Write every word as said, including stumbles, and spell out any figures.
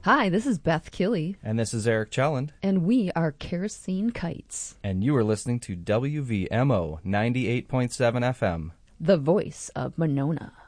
Hi, this is Beth Killey. And this is Eric Chelland. And we are Kerosene Kites. And you are listening to W V M O ninety-eight point seven F M. The voice of Monona.